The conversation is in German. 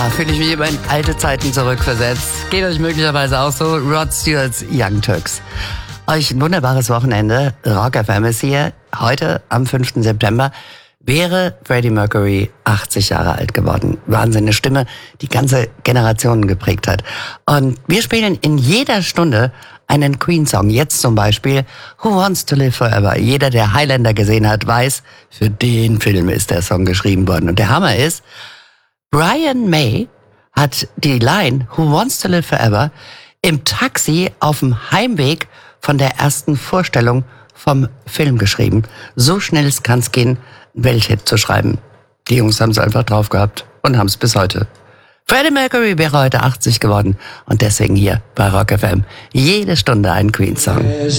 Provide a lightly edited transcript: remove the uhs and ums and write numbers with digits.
Fühle ich mich immer in alte Zeiten zurückversetzt. Geht euch möglicherweise auch so. Rod Stewart's Young Turks. Euch ein wunderbares Wochenende. Rock FM ist hier. Heute, am 5. September, wäre Freddie Mercury 80 Jahre alt geworden. Wahnsinn, eine Stimme, die ganze Generationen geprägt hat. Und wir spielen in jeder Stunde einen Queen-Song. Jetzt zum Beispiel Who Wants to Live Forever. Jeder, der Highlander gesehen hat, weiß, für den Film ist der Song geschrieben worden. Und der Hammer ist, Brian May hat die Line Who Wants to Live Forever im Taxi auf dem Heimweg von der ersten Vorstellung vom Film geschrieben. So schnell kann es gehen, einen Welthit zu schreiben. Die Jungs haben es einfach drauf gehabt und haben es bis heute. Freddie Mercury wäre heute 80 geworden und deswegen hier bei Rock FM jede Stunde ein Queen-Song.